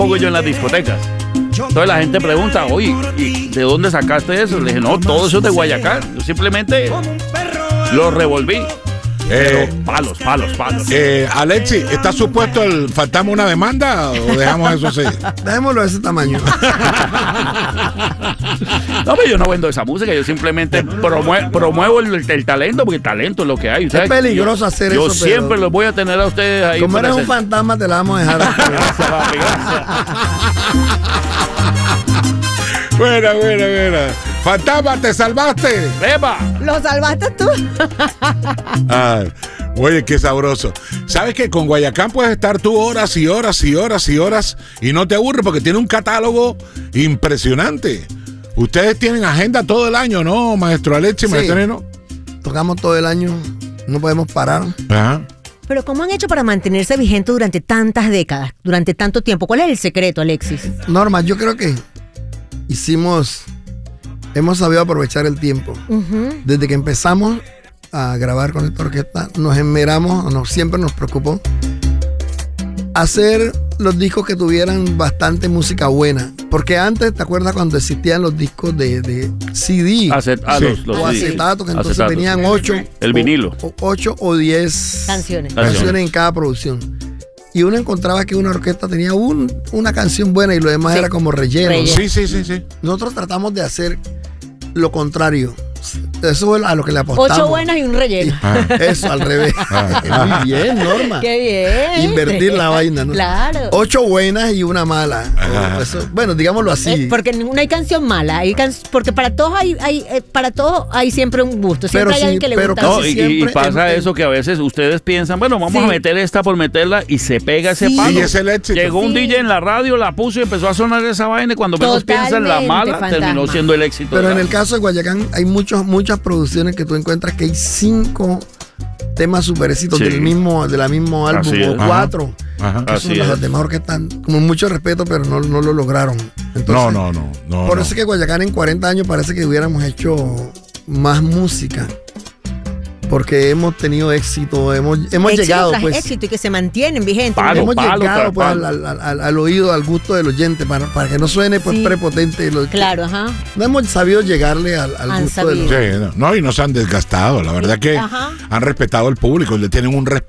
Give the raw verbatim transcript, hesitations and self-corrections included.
yo en las discotecas. Entonces la gente pregunta, oye, ¿y de dónde sacaste eso? Le dije, no, todo eso es de Guayacán. Yo simplemente lo revolví. Eh, Pero palos, palos, palos. Eh, Alexi, ¿está supuesto el fantasma una demanda o dejamos eso así? Dejémoslo de ese tamaño. No, pero yo no vendo esa música, yo simplemente promue- promuevo el, el talento, porque el talento es lo que hay. Es peligroso yo, hacer yo eso. Yo siempre pero... los voy a tener a ustedes ahí. Como eres un hacer... fantasma, te la vamos a dejar. Gracias, papi, gracias. Buena, buena, buena. Fantasma, ¿te salvaste? ¡Epa! ¿Lo salvaste tú? Ah, oye, qué sabroso. ¿Sabes que con Guayacán puedes estar tú horas y horas y horas y horas y no te aburres porque tiene un catálogo impresionante? Ustedes tienen agenda todo el año, ¿no, maestro Alexi, Sí. maestro Neno? Tocamos todo el año, no podemos parar. Ajá. Pero ¿cómo han hecho para mantenerse vigente durante tantas décadas, durante tanto tiempo? ¿Cuál es el secreto, Alexis? Norma, yo creo que hicimos, hemos sabido aprovechar el tiempo. Uh-huh. Desde que empezamos a grabar con esta orquesta, nos esmeramos, nos, siempre nos preocupó hacer los discos que tuvieran bastante música buena. Porque antes, ¿te acuerdas cuando existían los discos de, de C D? Acet- ah, Sí. los, los o C D. acetato, que entonces Acetato, venían sí. ocho. El o- vinilo. O, ocho o diez Canciones. canciones en cada producción. Y uno encontraba que una orquesta tenía un, una canción buena y lo demás Sí. era como relleno. Relleno. Sí, sí, sí, sí. Nosotros tratamos de hacer lo contrario. Eso es a lo que le apostamos. Ocho buenas y un relleno. Ah. Eso, al revés. Ah. Muy bien, Norma. ¡Qué bien! Invertir la vaina, ¿no? Claro. Ocho buenas y una mala. Ajá. Eso, bueno, digámoslo así. Eh, porque no hay canción mala, hay can- porque para todos hay, hay eh, para todos hay siempre un gusto, siempre Pero hay sí, alguien que le pero gusta. No, casi y, y siempre pasa en- eso que a veces ustedes piensan, bueno, vamos Sí. a meter esta por meterla y se pega ese Sí. palo. Y es el éxito. Llegó un Sí. D J en la radio, la puso y empezó a sonar esa vaina y cuando menos piensa en la Totalmente, mala, fantasma. terminó siendo el éxito. Pero de en la- el caso de Guayacán hay muchos, muchas producciones que tú encuentras que hay cinco temas super éxitos Sí. del mismo, de la mismo álbum, Así o es. cuatro. Ajá. Que Así son las es. demás orquestas, con mucho respeto, pero no, no lo lograron. Entonces, No, no, no, no. Por no. eso es que Guayacán en cuarenta años parece que hubiéramos hecho más música. Porque hemos tenido éxito, hemos, hemos Éxito llegado, tras pues. éxito y que se mantienen vigentes. Palo, hemos palo, llegado pues, palo. al, al- al- al oído, al gusto del oyente, para, para que no suene pues, Sí. prepotente. Lo- Claro, ajá. No hemos sabido llegarle al, al Han gusto de los... Sí, no, no, y no se han desgastado. La verdad que Ajá. han respetado al público, le tienen un respeto